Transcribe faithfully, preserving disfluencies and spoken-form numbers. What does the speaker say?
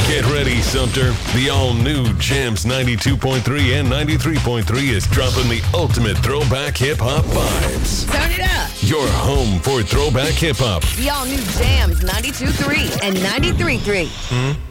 Get ready, Sumter. The all-new Jams ninety-two point three and ninety-three point three is dropping the ultimate throwback hip-hop vibes. Turn it up. Your home for throwback hip-hop. The all-new Jams ninety-two point three and ninety-three point three. Hmm?